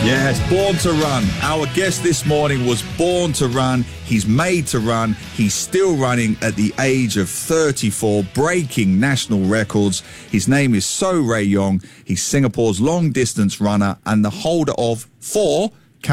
Yes, born to run. Our guest this morning was born to run. He's made to run. He's still running at the age of 34, breaking national records. His name is So Ray Yong. He's Singapore's long-distance runner and the holder of four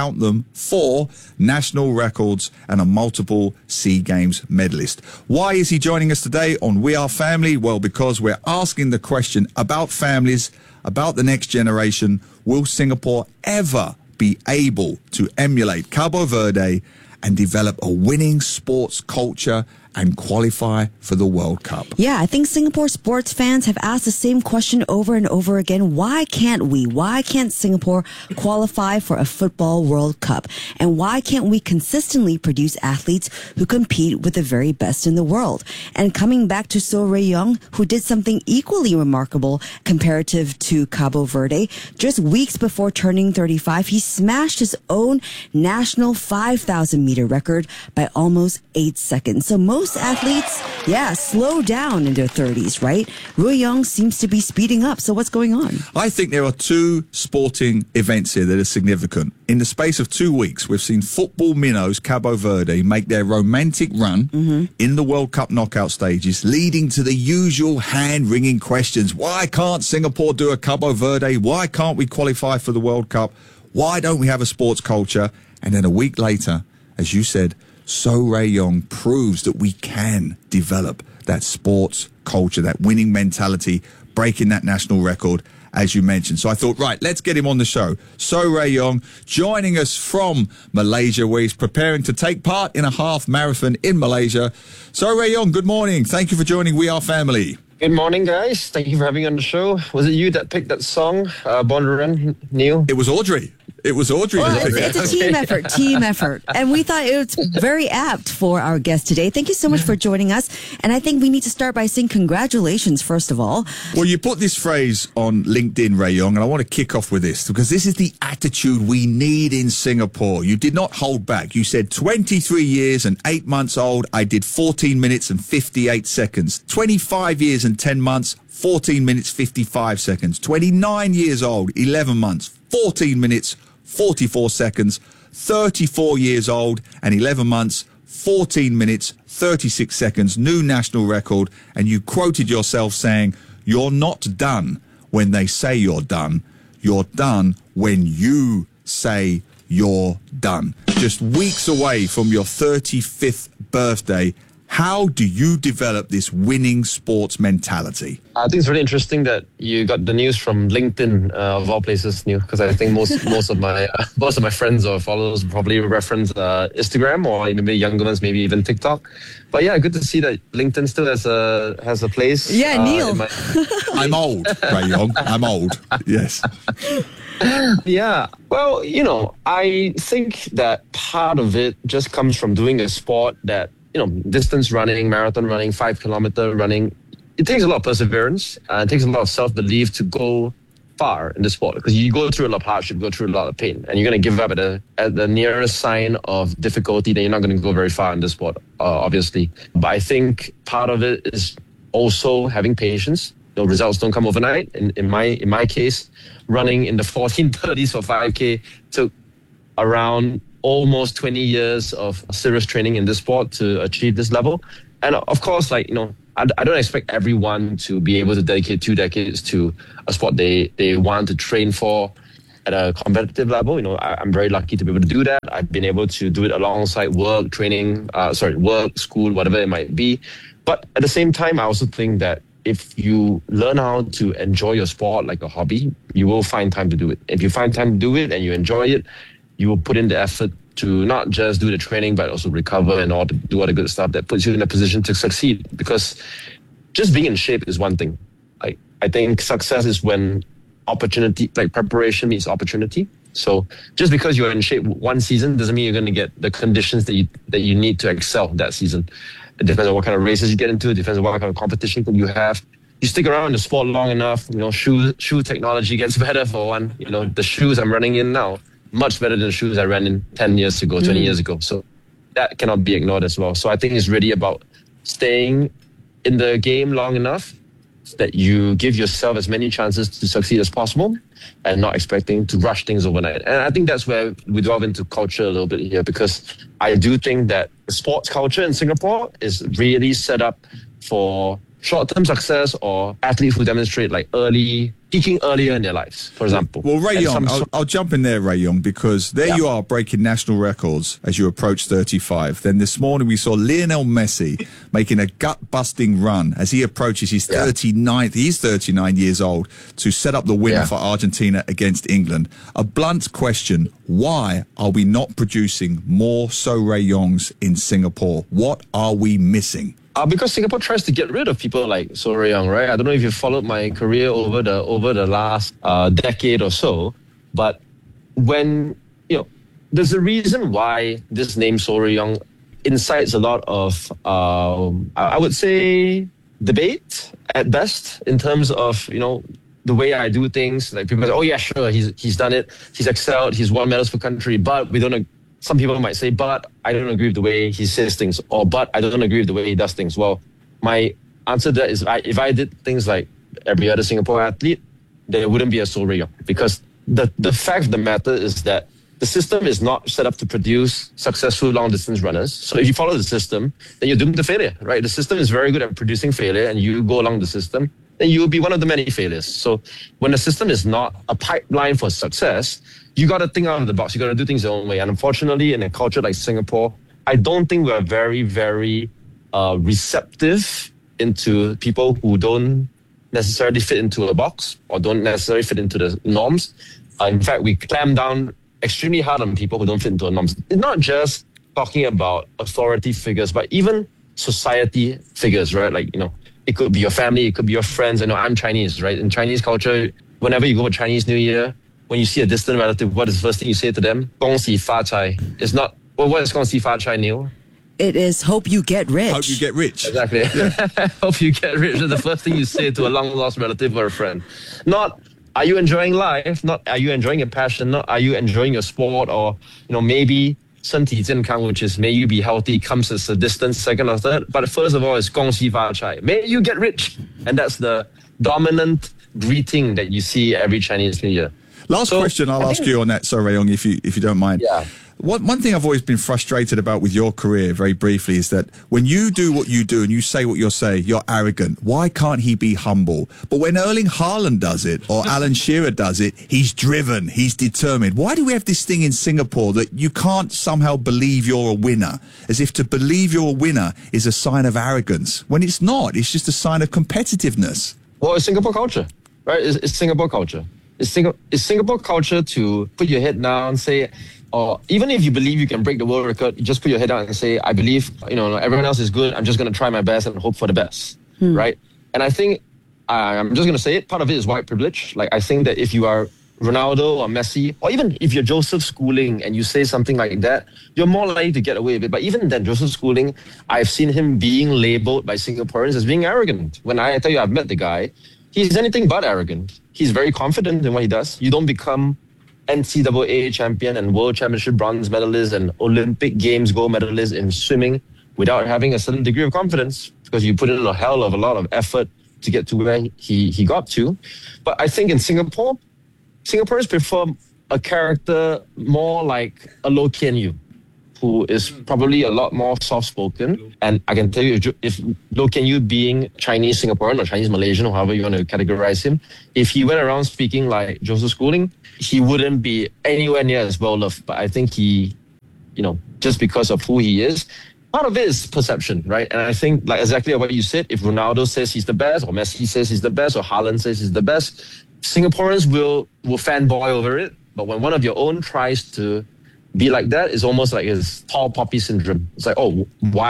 national records and a multiple SEA Games medalist. Why is he joining us today on We Are Family? Well, because we're asking the question about families, about the next generation. Will Singapore ever be able to emulate Cabo Verde and develop a winning sports culture and qualify for the World Cup? Yeah, I think Singapore sports fans have asked the same question over and over again. Why can't we? Why can't Singapore qualify for a football World Cup? And why can't we consistently produce athletes who compete with the very best in the world? And coming back to So Ray Yong, who did something equally remarkable comparative to Cabo Verde, just weeks before turning 35, he smashed his own national 5,000 meter record by almost 8 seconds. So most athletes, slow down in their 30s, right? Ray Yong seems to be speeding up. So what's going on? I think there are two sporting events here that are significant. In the space of 2 weeks, we've seen football minnows Cabo Verde make their romantic run in the World Cup knockout stages, leading to the usual hand-wringing questions. Why can't Singapore do a Cabo Verde? Why can't we qualify for the World Cup? Why don't we have a sports culture? And then a week later, as you said, So Ray Yong proves that we can develop that sports culture, that winning mentality, breaking that national record, as you mentioned. So I thought, right, let's get him on the show. So Ray Yong joining us from Malaysia, where he's preparing to take part in a half marathon in Malaysia. So Ray Yong, good morning. Thank you for joining We Are Family. Good morning, guys. Thank you for having me on the show. Was it you that picked that song, Born to Run, Neil? It was Audrey. It was Audrey. Well, it's a team effort. And we thought it was very apt for our guest today. Thank you so much for joining us. And I think we need to start by saying congratulations, first of all. Well, you put this phrase on LinkedIn, Ray Yong, and I want to kick off with this because this is the attitude we need in Singapore. You did not hold back. You said 23 years and 8 months old, I did 14 minutes and 58 seconds. 25 years and 10 months, 14 minutes, 55 seconds. 29 years old, 11 months, 14 minutes, 44 seconds. 34 years old and 11 months, 14 minutes, 36 seconds, new national record. And you quoted yourself saying, you're not done when they say you're done. You're done when you say you're done. Just weeks away from your 35th birthday, how do you develop this winning sports mentality? I think it's really interesting that you got the news from LinkedIn of all places, Neil, because I think most of my friends or followers probably reference Instagram or maybe younger ones, maybe even TikTok. But yeah, good to see that LinkedIn still has a place. Yeah, Neil. I'm old, Ray Yong. I'm old. Yes. Yeah. Well, I think that part of it just comes from doing a sport that, distance running, marathon running, 5 kilometer running. It takes a lot of perseverance. It takes a lot of self-belief to go far in the sport because you go through a lot of hardship, go through a lot of pain, and you're going to give up at the nearest sign of difficulty, then you're not going to go very far in the sport, obviously. But I think part of it is also having patience. Results don't come overnight. In my case, running in the 1430s for 5K took around almost 20 years of serious training in this sport to achieve this level. And of course, I don't expect everyone to be able to dedicate 2 decades to a sport they want to train for at a competitive level. I'm very lucky to be able to do that. I've been able to do it alongside work, school, whatever it might be. But at the same time, I also think that if you learn how to enjoy your sport like a hobby, you will find time to do it. If you find time to do it and you enjoy it, you will put in the effort to not just do the training, but also recover and do all the good stuff that puts you in a position to succeed. Because just being in shape is one thing. I think success is when preparation meets opportunity. So just because you're in shape one season doesn't mean you're going to get the conditions that you need to excel that season. It depends on what kind of races you get into. It depends on what kind of competition you have. You stick around in the sport long enough, shoe technology gets better for one. The shoes I'm running in now, much better than the shoes I ran in 10 years ago, 20 years ago. So that cannot be ignored as well. So I think it's really about staying in the game long enough that you give yourself as many chances to succeed as possible and not expecting to rush things overnight. And I think that's where we delve into culture a little bit here, because I do think that the sports culture in Singapore is really set up for short-term success or athletes who demonstrate like peaking earlier in their lives, for example. Well, Ray Yong, I'll jump in there, Ray Yong, because there you are breaking national records as you approach 35. Then this morning we saw Lionel Messi making a gut-busting run as he approaches his 39th, he's 39 years old, to set up the winner for Argentina against England. A blunt question, why are we not producing more So Ray Yongs in Singapore? What are we missing? Because Singapore tries to get rid of people like So Ray Yong, right? I don't know if you followed my career over the last decade or so, but when there's a reason why this name So Ray Yong incites a lot of I would say debate at best in terms of the way I do things. Like people say, oh yeah, sure, he's done it, he's excelled, he's won medals for country, but we don't. Some people might say, but I don't agree with the way he says things, or but I don't agree with the way he does things. Well, my answer to that is if I did things like every other Singapore athlete, there wouldn't be a So Ray Yong. Because the fact of the matter is that the system is not set up to produce successful long-distance runners. So if you follow the system, then you're doomed to failure, right? The system is very good at producing failure, and you go along the system, then you will be one of the many failures. So when the system is not a pipeline for success, you got to think out of the box. You got to do things your own way. And unfortunately, in a culture like Singapore, I don't think we're very, very receptive into people who don't necessarily fit into a box or don't necessarily fit into the norms. In fact, we clamp down extremely hard on people who don't fit into the norms. It's not just talking about authority figures, but even society figures, right? Like, it could be your family, it could be your friends. I know I'm Chinese, right? In Chinese culture, whenever you go for Chinese New Year, when you see a distant relative, what is the first thing you say to them? 恭喜发财. It's not, well, what is 恭喜发财, Neil? It is hope you get rich. Hope you get rich. Exactly. Hope you get rich is the first thing you say to a long-lost relative or a friend. Not, are you enjoying life? Not, are you enjoying your passion? Not, are you enjoying your sport? Or, maybe 身体健康, which is may you be healthy, comes as a distant second or third. But first of all, it's 恭喜发财. May you get rich. And that's the dominant greeting that you see every Chinese New Year. Last question I'll ask you on that, So Ray Yong, if you don't mind. Yeah. One thing I've always been frustrated about with your career, very briefly, is that when you do what you do and you say what you say, you're arrogant. Why can't he be humble? But when Erling Haaland does it or Alan Shearer does it, he's driven, he's determined. Why do we have this thing in Singapore that you can't somehow believe you're a winner, as if to believe you're a winner is a sign of arrogance, when it's not? It's just a sign of competitiveness. Well, it's Singapore culture, right? It's Singapore culture. It's Singapore culture to put your head down, say, or even if you believe you can break the world record, you just put your head down and say, I believe, everyone else is good. I'm just going to try my best and hope for the best, right? And I think, I'm just going to say it, part of it is white privilege. Like, I think that if you are Ronaldo or Messi, or even if you're Joseph Schooling and you say something like that, you're more likely to get away with it. But even then, Joseph Schooling, I've seen him being labeled by Singaporeans as being arrogant. When I tell you I've met the guy, he's anything but arrogant. He's very confident in what he does. You don't become NCAA champion and World Championship bronze medalist and Olympic Games gold medalist in swimming without having a certain degree of confidence, because you put in a hell of a lot of effort to get to where he got to. But I think in Singapore, Singaporeans prefer a character more like a Loh Kian Yew, who is probably a lot more soft-spoken. And I can tell you, if Loh Kian Yew being Chinese Singaporean or Chinese Malaysian, or however you want to categorize him, if he went around speaking like Joseph Schooling, he wouldn't be anywhere near as well-loved. But I think he, just because of who he is, part of it is perception, right? And I think, like exactly what you said, if Ronaldo says he's the best, or Messi says he's the best, or Haaland says he's the best, Singaporeans will fanboy over it. But when one of your own tries to be like that, it's almost like his tall poppy syndrome. It's like, oh,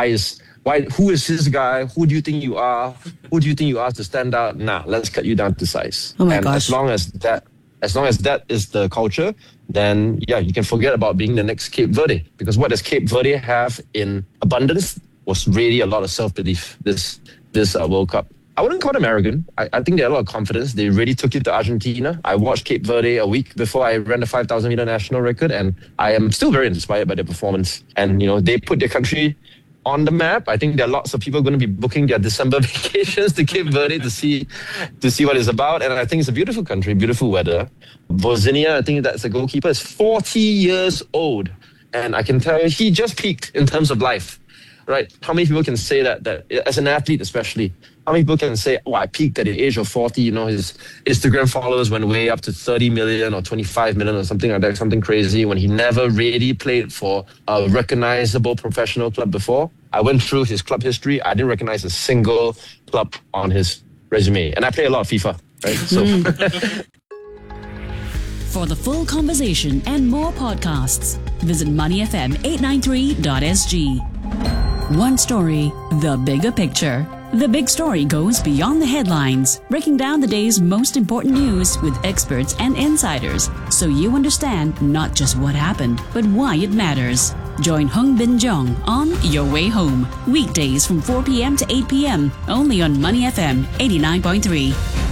who is this guy? Who do you think you are? Who do you think you are to stand out? Nah, let's cut you down to size. Oh my and gosh. as long as that is the culture, then yeah, you can forget about being the next Cape Verde. Because what does Cape Verde have in abundance was really a lot of self-belief this World Cup. I wouldn't call them arrogant. I think they had a lot of confidence. They really took it to Argentina. I watched Cape Verde a week before I ran the 5,000 meter national record, and I am still very inspired by their performance. And, they put their country on the map. I think there are lots of people going to be booking their December vacations to Cape Verde to see what it's about. And I think it's a beautiful country, beautiful weather. Vozinha, I think that's the goalkeeper, is 40 years old. And I can tell you, he just peaked in terms of life, right? How many people can say that as an athlete especially, how many people can say, oh, I peaked at the age of 40, you know, his Instagram followers went way up to 30 million or 25 million or something like that, something crazy, when he never really played for a recognizable professional club before. I went through his club history. I didn't recognize a single club on his resume. And I play a lot of FIFA, right? So... For the full conversation and more podcasts, visit moneyfm893.sg. One story, the bigger picture. The big story goes beyond the headlines, breaking down the day's most important news with experts and insiders, so you understand not just what happened, but why it matters. Join Hung Bin Jong on Your Way Home, weekdays from 4 p.m. to 8 p.m. only on Money FM 89.3.